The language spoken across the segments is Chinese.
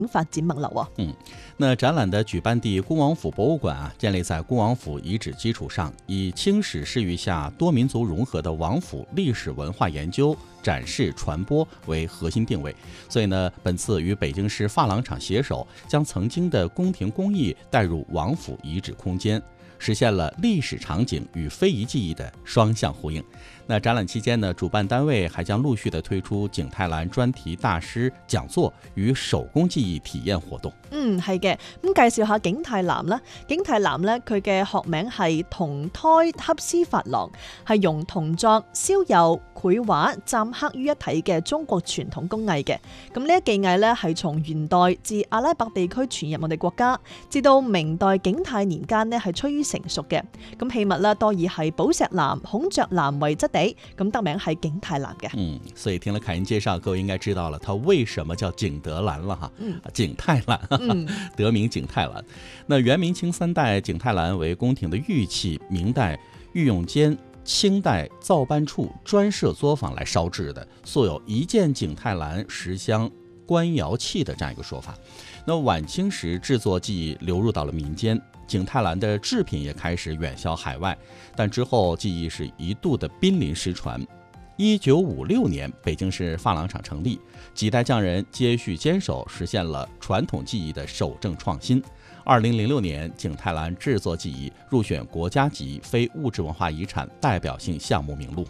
發展物流。 那展览的舉辦地恭王府博物館啊，建立在恭王府遺址基礎上，以清史視域下多民族融合的王府歷史文化研究、展示、傳播為核心定位。所以呢，本次與北京市珐琅廠攜手，將曾經的宮廷工藝帶入王府遺址空間，實現了歷史場景與非遺技藝的雙向呼應。那展覽期間呢，主辦單位還將陸續的推出景泰藍專題大師講座與手工技藝體驗活動。 係嘅，咁介紹下景泰藍啦。景泰藍咧，佢嘅學名係銅胎翕絲珐琅，係用銅作、燒釉、繪畫、蘸刻於一體嘅中國傳統工藝嘅。咁呢一技藝咧，係從元代自阿拉伯地區傳入我哋國家，至到明代景泰年間咧，係趨於成熟嘅。咁器物咧，多以係寶石藍、孔雀藍為質地，咁得名係景泰藍嘅。 所以聽了凱恩介紹，各位應該知道了它為什麼叫景德藍了哈。景泰藍。得名景泰藍。那元明清三代景泰藍為宮廷的玉器，明代御用間、清代造辦處專設作坊來燒製的，素有一件景泰藍十香官窯器的這樣一個說法。那晚清時製作技藝流入到了民間，景泰藍的製品也開始遠銷海外，但之後技藝是一度的瀕臨失傳。1956年，北京市珐琅廠成立，幾代匠人接續堅守，實現了傳統技藝的守正創新。2006年，景泰藍製作技藝入選國家級非物質文化遺產代表性項目名錄。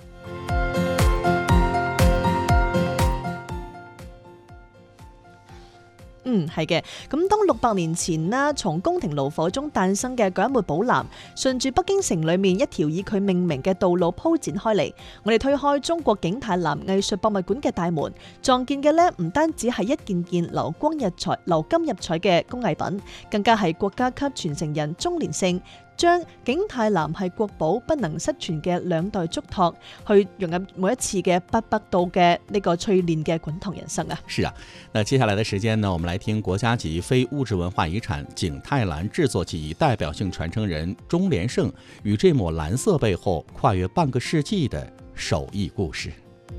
係嘅。咁當600年前呢，從宮廷爐火中誕生嘅嗰一枚寶藍，順住北京城裏面一條以佢命名嘅道路鋪展開嚟，我哋推開中國景泰藍藝術博物館嘅大門，撞見嘅呢唔單止係一件件流金入彩嘅工藝品，更加係國家級傳承人鍾連勝將景泰藍係國寶不能失傳嘅兩代囑託，去融入每一次嘅800度嘅呢個淬煉嘅滾燙人生啊！ 是啊，那接下來的時間呢，我們來聽國家級非物質文化遺產景泰藍製作技藝代表性傳承人鍾連勝與這抹藍色背後跨越半個世紀的手藝故事。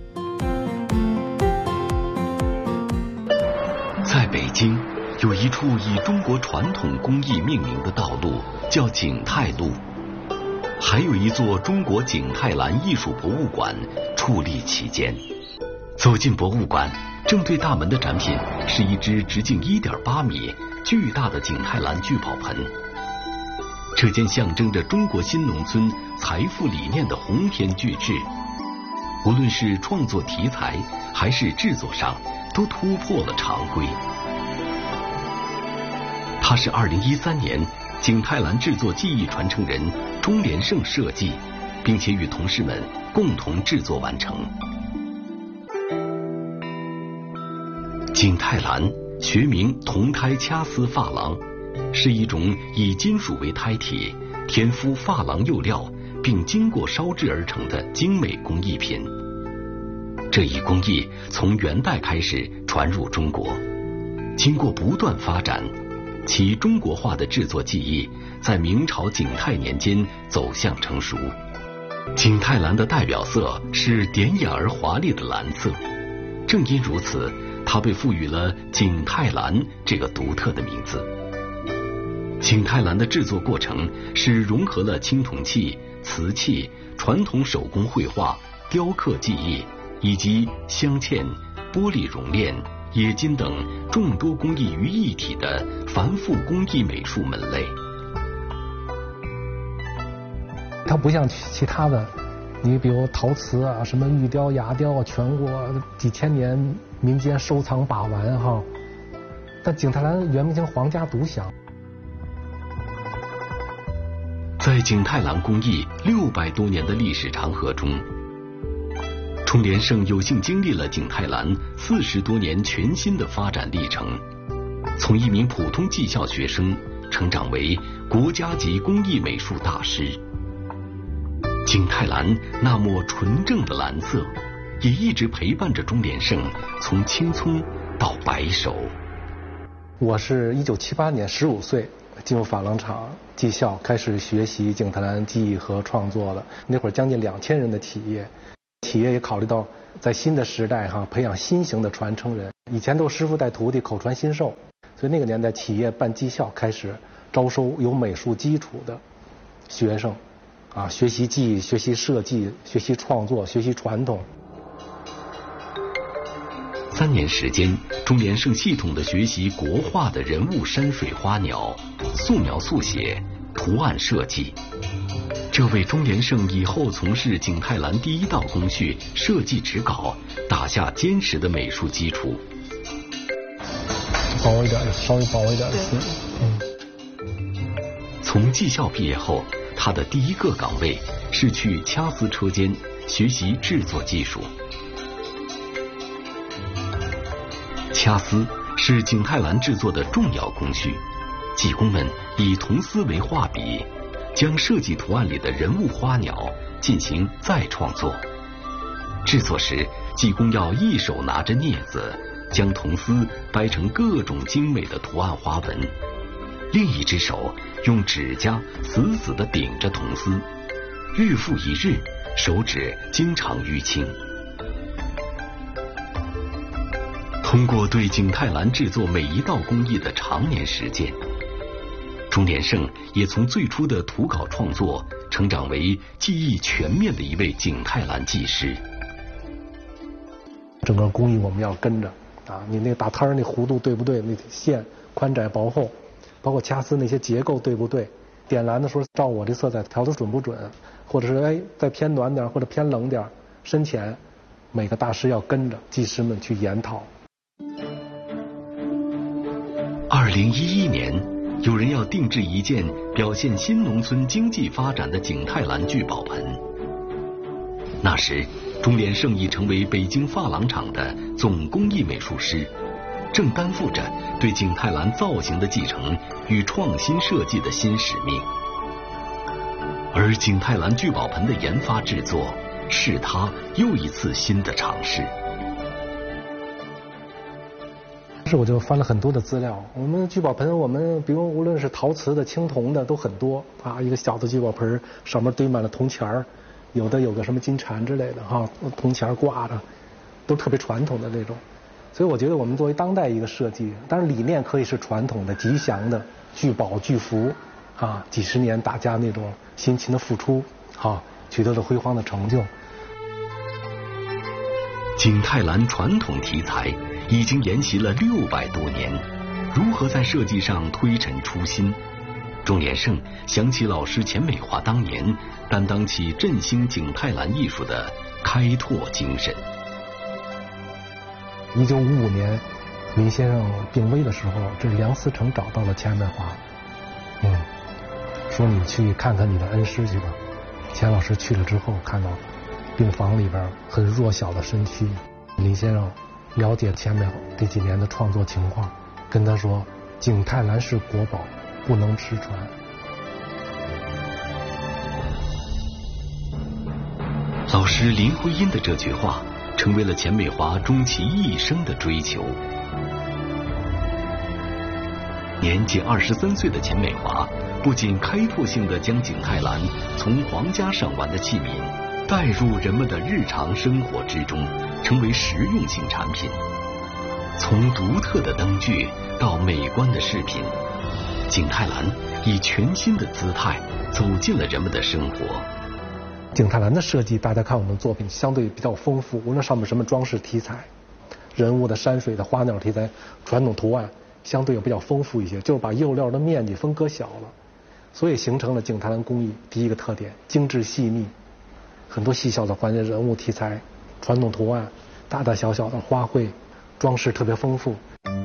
在北京，有一處以中國傳統工藝命名的道路，叫景泰路，還有一座中國景泰藍藝術博物館矗立其間。走進博物館，正對大門的展品是一隻直徑1.8米巨大的景泰藍聚寶盆。這件象徵着中國新農村財富理念的鴻篇巨製，無論是創作題材還是製作上，都突破了常規。它是2013年景泰藍製作技藝傳承人鍾連勝設計，並且與同事們共同製作完成。景泰藍學名銅胎掐絲珐琅，是一種以金屬為胎體，填敷珐琅釉料，並經過燒製而成的精美工藝品。這一工藝從元代開始傳入中國，經過不斷發展，其中國化的製作技藝在明朝景泰年間走向成熟。景泰藍的代表色是典雅而華麗的藍色，正因如此，它被賦予了景泰藍這個獨特的名字。景泰藍的製作過程是融合了青銅器、瓷器、傳統手工繪畫、雕刻技藝以及鑲嵌、玻璃熔煉、冶金等眾多工藝於一體的繁複工藝美術門類。 它不像其他的，你比如陶瓷啊、什麼玉雕、牙雕啊，全國幾千年民間收藏把玩哈。但景泰藍元明清皇家獨享。 在景泰藍工藝600多年的歷史長河中，鍾連勝有幸經歷了景泰藍40多年全新的發展歷程，從一名普通技校學生成長為國家級工藝美術大師。景泰藍那抹純正的藍色，也一直陪伴着鍾連勝從青蔥到白首。 我是1978年15歲進入珐琅廠技校，開始學習景泰藍技藝和創作的。那會兒將近2000人的企業也考慮到在新的時代培養新型的傳承人。 以前都是师傅带徒弟，口传心授，所以那个年代企业办技校开始招收有美术基础的学生，学习技艺、学习设计、学习创作、学习传统。 3年时间，钟连胜系统地学习国画的人物、山水、花鸟、素描、速写、图案设计，这为钟连胜以后从事景泰蓝第一道工序设计指稿打下坚实的美术基础。 薄一点，稍微薄一点的丝。 从技校毕业后，他的第一个岗位是去掐丝车间学习制作技术。掐丝是景泰蓝制作的重要工序，技工们以铜丝为画笔，将设计图案里的人物、花鸟进行再创作。制作时，技工要一手拿着镊子，将铜丝掰成各种精美的图案花纹，另一只手用指甲死死地顶着铜丝，日复一日，手指经常淤青。通过对景泰蓝制作每一道工艺的常年实践，钟连胜也从最初的图稿创作成长为技艺全面的一位景泰蓝技师。 整个工艺我们要跟着你那打摊那弧度对不对？那线宽窄薄厚，包括掐丝那些结构对不对？点蓝的时候照我这色彩调的准不准？或者是再偏暖点或者偏冷点，深浅，每个大师要跟着技师们去研讨。 2011年，有人要定制一件表现新农村经济发展的景泰蓝聚宝盆。那时，钟连胜已成为北京珐琅厂的总工艺美术师，正担负着对景泰蓝造型的继承与创新设计的新使命。而景泰蓝聚宝盆的研发制作，是他又一次新的尝试。 是我就翻了很多的资料，我们聚宝盆，我们比如无论是陶瓷的、青铜的都很多一个小的聚宝盆上面堆满了铜钱儿，有的有个什么金蝉之类的铜钱挂着，都特别传统的那种。所以我觉得我们作为当代一个设计，当然理念可以是传统的、吉祥的，聚宝聚福几十年大家那种辛勤的付出取得了辉煌的成就。 景泰蓝传统题材已经沿袭了600多年，如何在设计上推陈出新？钟连胜想起老师钱美华当年担当起振兴景泰蓝艺术的开拓精神。 1955年，林先生病危的时候，这梁思成找到了钱美华，说你去看看你的恩师去吧。钱老师去了之后，看到病房里边很弱小的身躯，林先生了解钱美华这几年的创作情况，跟他说景泰蓝是国宝，不能失传。 老师林徽因的这句话成为了钱美华终其一生的追求。年仅23岁的钱美华不仅开拓性地将景泰蓝从皇家赏玩的器皿带入人们的日常生活之中，成为实用性产品。从独特的灯具到美观的饰品，景泰蓝以全新的姿态走进了人们的生活。 景泰蓝的设计，大家看我们的作品相对比较丰富，无论上面什么装饰题材、人物的、山水的、花鸟题材、传统图案，相对也比较丰富一些，就是把釉料的面积分割小了，所以形成了景泰蓝工艺第一个特点：精致细腻，很多细小的环节、人物题材、传统图案、大大小小的花卉，装饰特别丰富。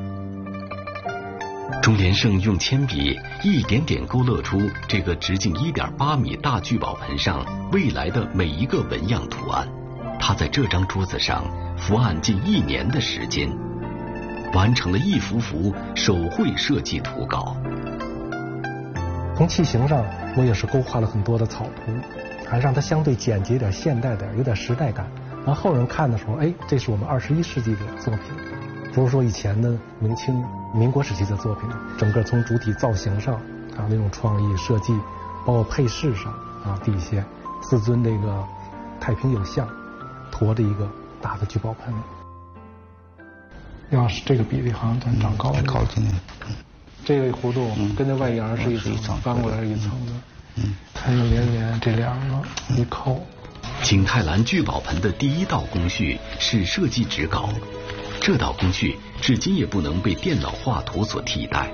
钟连胜用铅笔一点点勾勒出这个直径1.8米大聚宝盆上未来的每一个纹样图案。他在这张桌子上伏案近1年的时间，完成了一幅幅手绘设计图稿。 从器型上，我也是勾画了很多的草图，还让它相对简洁点、现代点，有点时代感，让后人看的时候，这是我们21世纪的作品，不是说以前的明清、民国时期的作品。整个从主体造型上那种创意设计，包括配饰上底下4尊这个太平有象驮着一个大的聚宝盆。 要是这个比例好像咱长高了， 靠近了。 这个弧度跟那外沿是一层，翻过来是一层的。看着连连这两个一扣。 景泰蓝聚宝盆的第一道工序是设计纸稿，这道工序至今也不能被电脑画图所替代。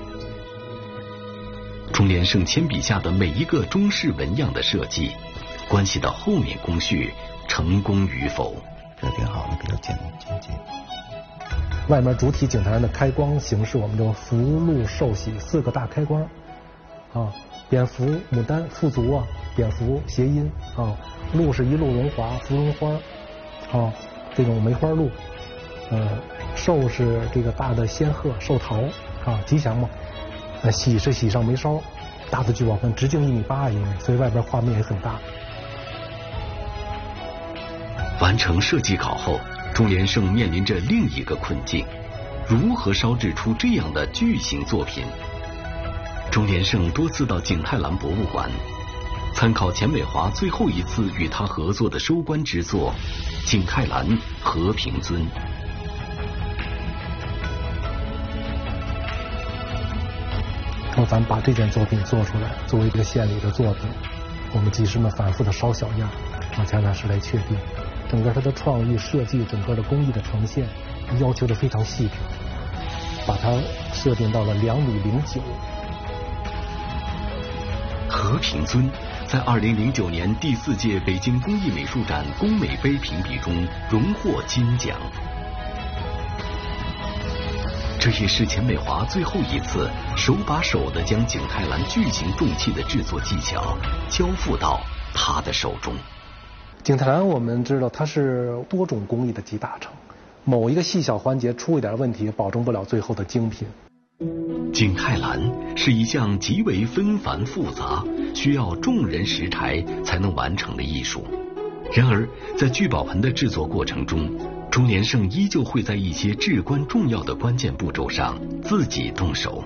钟连胜铅笔下的每一个中式纹样的设计，关系到后面工序成功与否。 这挺好的，比较简洁。 外面主体景泰蓝的开光形式，我们就福禄寿喜4个大开光啊，蝙蝠、牡丹、富足啊，蝙蝠谐音啊，鹿是一路荣华，芙蓉花啊，这种梅花鹿，寿是这个大的仙鹤，寿桃啊，吉祥嘛。喜是喜上眉梢，大的聚宝盆直径1.8米，因为所以外边画面也很大。 完成设计稿后，钟连胜面临着另一个困境：如何烧制出这样的巨型作品？钟连胜多次到景泰蓝博物馆，参考钱美华最后一次与他合作的收官之作《景泰蓝和平尊》。 说咱们把这件作品做出来，作为一个献礼的作品，我们技师们反复的烧小样，让前老师来确定。整个它的创意设计，整个的工艺的呈现，要求的非常细致，把它设定到了2.09米。 和平尊在2009年第4届北京工艺美术展工美杯评比中荣获金奖。这也是钱美华最后一次手把手地将景泰蓝巨型重器的制作技巧交付到他的手中。 景泰蓝我们知道它是多种工艺的集大成，某一个细小环节出一点问题，保证不了最后的精品。 景泰蓝是一项极为纷繁复杂，需要众人拾柴才能完成的艺术。然而在聚宝盆的制作过程中，钟连胜依旧会在一些至关重要的关键步骤上自己动手。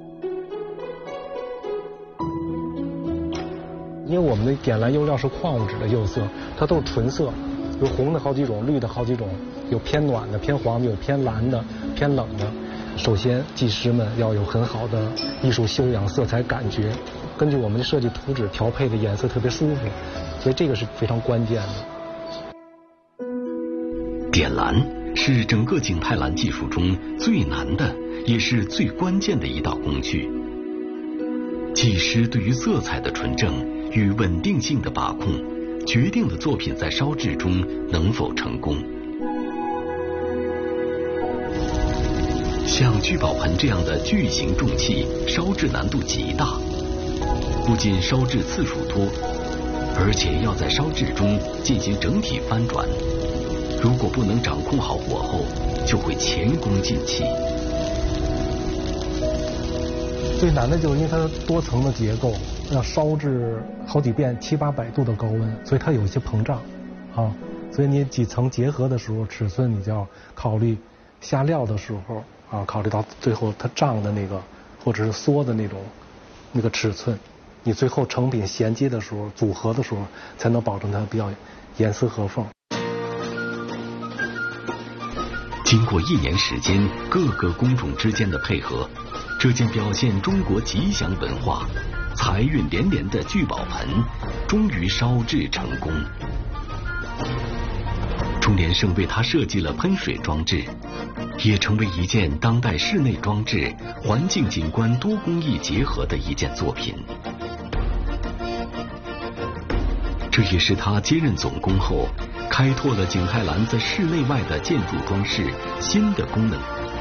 因为我们的点蓝釉料是矿物质的釉色，它都是纯色，有红的好几种，绿的好几种，有偏暖的、偏黄的，有偏蓝的、偏冷的。首先，技师们要有很好的艺术修养、色彩感觉，根据我们的设计图纸调配的颜色特别舒服，所以这个是非常关键的。 点蓝是整个景泰蓝技术中最难的，也是最关键的一道工序。技师对于色彩的纯正与稳定性的把控，决定了作品在烧制中能否成功。像聚宝盆这样的巨型重器，烧制难度极大，不仅烧制次数多，而且要在烧制中进行整体翻转。如果不能掌控好火候，就会前功尽弃。 最难的就是因为它多层的结构，要烧制好几遍700-800度的高温，所以它有一些膨胀啊。所以你几层结合的时候，尺寸你就要考虑下料的时候啊，考虑到最后它胀的那个或者是缩的那个尺寸，你最后成品衔接的时候、组合的时候，才能保证它比较严丝合缝。 经过1年时间，各个工种之间的配合，这件表现中国吉祥文化、财运连连的聚宝盆，终于烧制成功。钟连胜为它设计了喷水装置，也成为一件当代室内装置、环境景观多工艺结合的一件作品。这也是他接任总工后，开拓了景泰蓝在室内外的建筑装饰新的功能。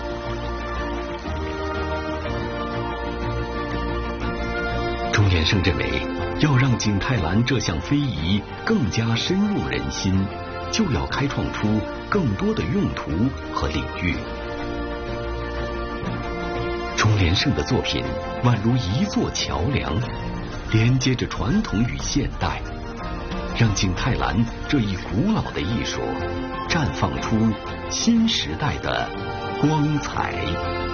钟连胜认为，要让景泰蓝这项非遗更加深入人心，就要开创出更多的用途和领域。钟连胜的作品宛如一座桥梁，连接着传统与现代，让景泰蓝这一古老的艺术绽放出新时代的光彩。